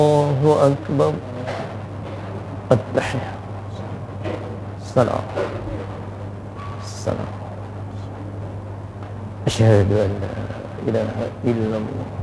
الله أكبر. التحية. السلام. السلام. أشهد أن لا إله إلا الله